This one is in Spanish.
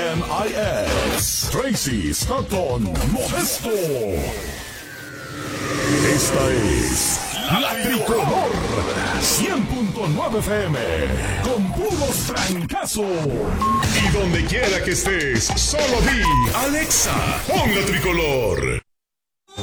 NIS, Tracy Stratton Modesto. Esta es La Tricolor 100.9 FM, con puros trancazos. Y donde quiera que estés, solo di Alexa, pon La Tricolor.